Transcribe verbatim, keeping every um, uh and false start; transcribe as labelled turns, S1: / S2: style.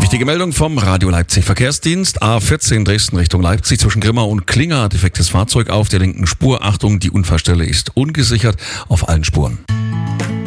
S1: Wichtige Meldung vom Radio Leipzig Verkehrsdienst. A vierzehn Dresden Richtung Leipzig zwischen Grimma und Klinger. Defektes Fahrzeug auf der linken Spur. Achtung, die Unfallstelle ist ungesichert auf allen Spuren.